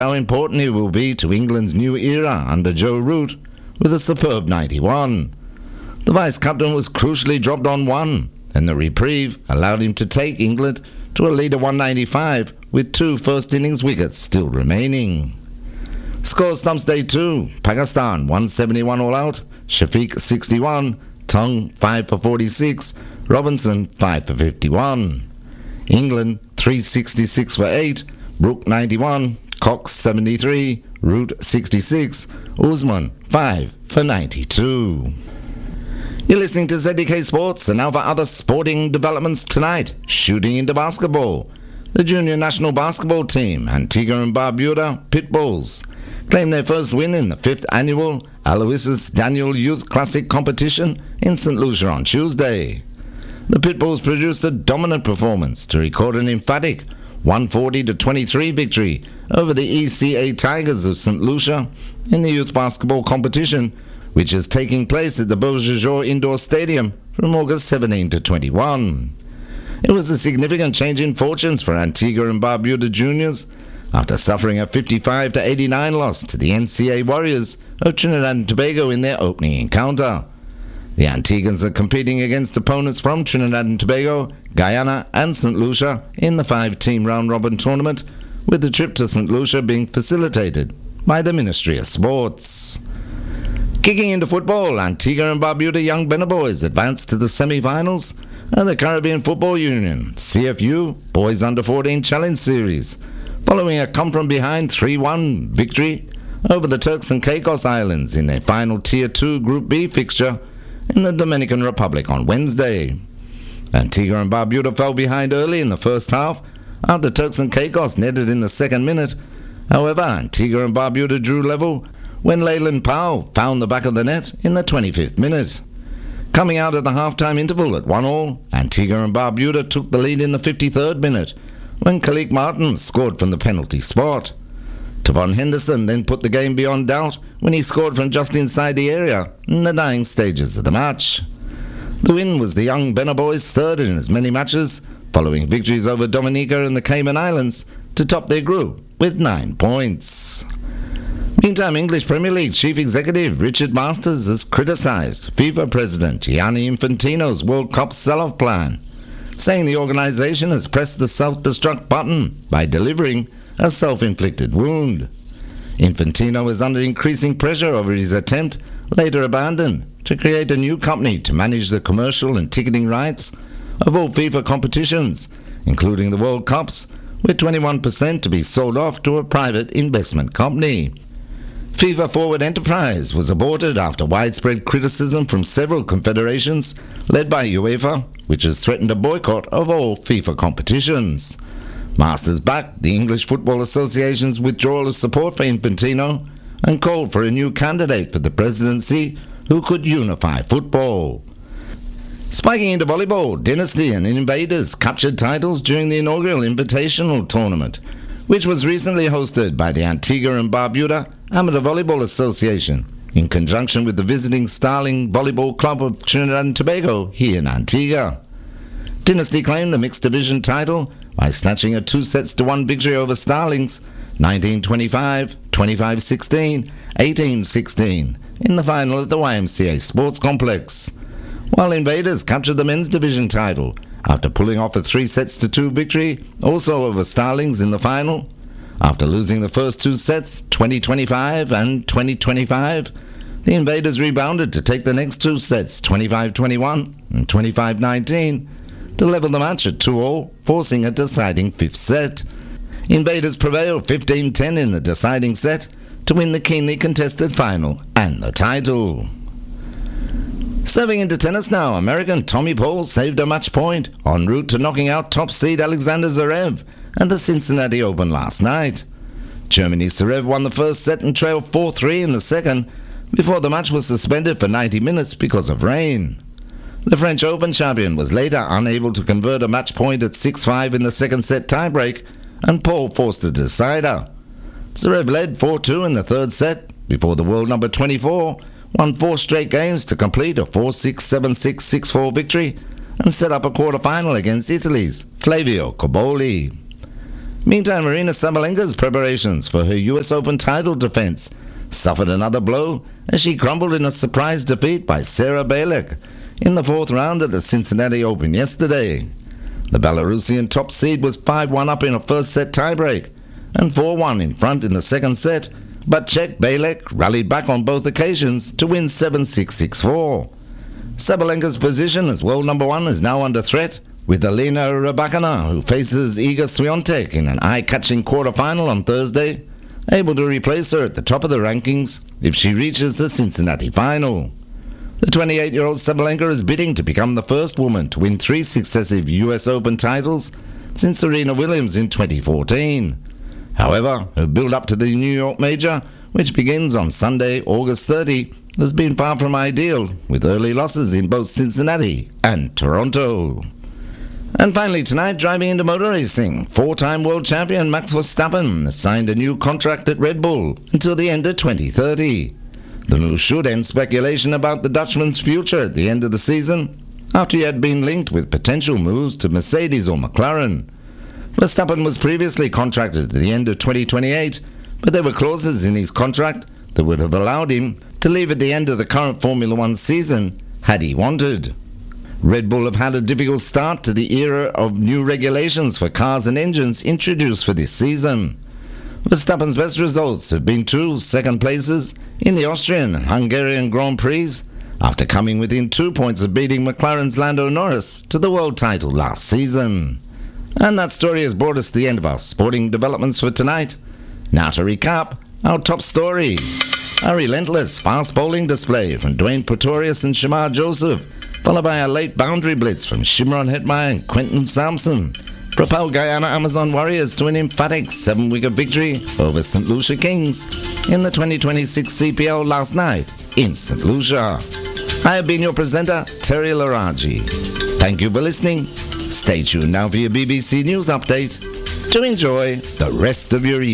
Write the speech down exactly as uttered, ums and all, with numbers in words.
how important it will be to England's new era under Joe Root with a superb ninety-one. The vice-captain was crucially dropped on one, and the reprieve allowed him to take England to a lead of one ninety-five with two first-innings wickets still remaining. Score stumps day two, Pakistan one seventy-one all out, Shafiq sixty-one, Tongue five for forty-six, Robinson five for fifty-one. England three sixty-six for eight, Brook ninety-one, Cox seventy-three, Root sixty-six, Usman five for ninety-two. You're listening to Z D K Sports, and now for other sporting developments tonight. Shooting into basketball. The junior national basketball team, Antigua and Barbuda Pitbulls, claimed their first win in the fifth annual Aloysius Daniel Youth Classic competition in Saint Lucia on Tuesday. The Pitbulls produced a dominant performance to record an emphatic one forty to twenty-three victory over the E C A Tigers of Saint Lucia in the youth basketball competition, which is taking place at the Beausejour Indoor Stadium from August seventeenth to twenty-first. It was a significant change in fortunes for Antigua and Barbuda juniors after suffering a fifty-five to eighty-nine loss to the N C A A Warriors of Trinidad and Tobago in their opening encounter. The Antiguans are competing against opponents from Trinidad and Tobago, Guyana and Saint Lucia in the five-team round-robin tournament, with the trip to Saint Lucia being facilitated by the Ministry of Sports. Kicking into football, Antigua and Barbuda Young Benaboys advanced to the semi-finals of the Caribbean Football Union C F U Boys Under fourteen Challenge Series, following a come-from-behind three one victory over the Turks and Caicos Islands in their final Tier two Group B fixture in the Dominican Republic on Wednesday. Antigua and Barbuda fell behind early in the first half after Turks and Caicos netted in the second minute. However, Antigua and Barbuda drew level when Leyland Powell found the back of the net in the twenty-fifth minute. Coming out at the half-time interval at one all, Antigua and Barbuda took the lead in the fifty-third minute when Khalik Martin scored from the penalty spot. Tavon Henderson then put the game beyond doubt when he scored from just inside the area in the dying stages of the match. The win was the young Benaboys' third in as many matches, following victories over Dominica and the Cayman Islands to top their group with nine points. Meantime, English Premier League Chief Executive Richard Masters has criticised FIFA President Gianni Infantino's World Cup sell-off plan, saying the organisation has pressed the self-destruct button by delivering a self-inflicted wound. Infantino is under increasing pressure over his attempt, later abandoned, to create a new company to manage the commercial and ticketing rights of all FIFA competitions, including the World Cups, with twenty-one percent to be sold off to a private investment company. FIFA Forward Enterprise was aborted after widespread criticism from several confederations, led by UEFA, which has threatened a boycott of all FIFA competitions. Masters backed the English Football Association's withdrawal of support for Infantino and called for a new candidate for the presidency who could unify football. Spiking into volleyball, Dynasty and Invaders captured titles during the inaugural Invitational Tournament, which was recently hosted by the Antigua and Barbuda Amateur Volleyball Association in conjunction with the visiting Starling Volleyball Club of Trinidad and Tobago here in Antigua. Dynasty claimed the mixed division title by snatching a two sets to one victory over Starlings nineteen twenty-five, twenty-five sixteen, eighteen sixteen in the final at the Y M C A Sports Complex, while Invaders captured the men's division title after pulling off a three sets to two victory also over Starlings in the final. After losing the first two sets, twenty twenty-five and twenty twenty-five, the Invaders rebounded to take the next two sets, twenty-five twenty-one and twenty-five nineteen, to level the match at two all, forcing a deciding fifth set. Invaders prevailed fifteen ten in the deciding set to win the keenly contested final and the title. Serving into tennis now, American Tommy Paul saved a match point en route to knocking out top seed Alexander Zverev at the Cincinnati Open last night. Germany's Zverev won the first set and trailed four three in the second before the match was suspended for ninety minutes because of rain. The French Open champion was later unable to convert a match point at six five in the second set tiebreak, and Paul forced a decider. Zverev led four two in the third set before the world number twenty-four won four straight games to complete a four six, seven six, six four victory and set up a quarter-final against Italy's Flavio Cobolli. Meantime, Aryna Sabalenka's preparations for her U S Open title defense suffered another blow as she crumbled in a surprise defeat by Sara Balic in the fourth round of the Cincinnati Open yesterday. The Belarusian top seed was five one up in a first-set tiebreak and four one in front in the second set, but Czech Balic rallied back on both occasions to win seven six, six four. Sabalenka's position as world number one is now under threat, with Elena Rybakina, who faces Iga Swiatek in an eye-catching quarterfinal on Thursday, able to replace her at the top of the rankings if she reaches the Cincinnati final. The twenty-eight-year-old Sabalenka is bidding to become the first woman to win three successive U S Open titles since Serena Williams in twenty fourteen. However, her build-up to the New York Major, which begins on Sunday, August thirtieth, has been far from ideal, with early losses in both Cincinnati and Toronto. And finally tonight, driving into motor racing, four-time world champion Max Verstappen has signed a new contract at Red Bull until the end of twenty thirty. The move should end speculation about the Dutchman's future at the end of the season, after he had been linked with potential moves to Mercedes or McLaren. Verstappen was previously contracted at the end of twenty twenty-eight, but there were clauses in his contract that would have allowed him to leave at the end of the current Formula One season had he wanted. Red Bull have had a difficult start to the era of new regulations for cars and engines introduced for this season. Verstappen's best results have been two second places in the Austrian and Hungarian Grand Prix, after coming within two points of beating McLaren's Lando Norris to the world title last season. And that story has brought us to the end of our sporting developments for tonight. Now to recap our top story. A relentless fast bowling display from Dwayne Pretorius and Shamar Joseph, followed by a late boundary blitz from Shimron Hetmyer and Quentin Sampson, propelled Guyana Amazon Warriors to an emphatic seven-wicket victory over Saint Lucia Kings in the twenty twenty-six C P L last night in Saint Lucia. I have been your presenter, Terry Laraji. Thank you for listening. Stay tuned now for your B B C News update to enjoy the rest of your evening.